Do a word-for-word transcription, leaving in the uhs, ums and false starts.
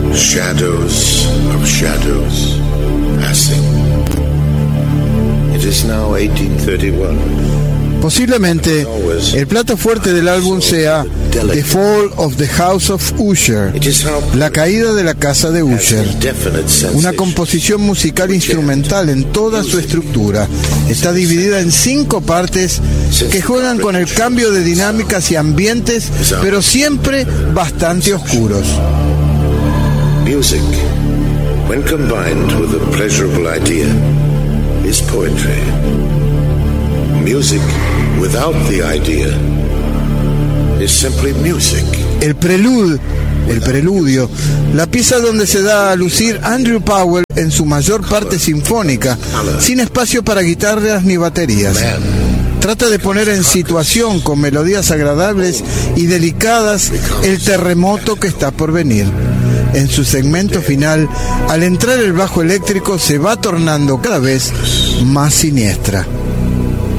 Shadows of shadows passing. It is now eighteen thirty-one. Posiblemente el plato fuerte del álbum sea The Fall of the House of Usher, la caída de la casa de Usher, una composición musical instrumental en toda su estructura. Está dividida en cinco partes que juegan con el cambio de dinámicas y ambientes, pero siempre bastante oscuros. Music, when combined with a pleasurable idea, is poetry. Music without the idea is simply music. El prelude, el preludio, la pieza donde se da a lucir Andrew Powell en su mayor parte sinfónica, sin espacio para guitarras ni baterías. Trata de poner en situación con melodías agradables y delicadas el terremoto que está por venir. En su segmento final, al entrar el bajo eléctrico, se va tornando cada vez más siniestra.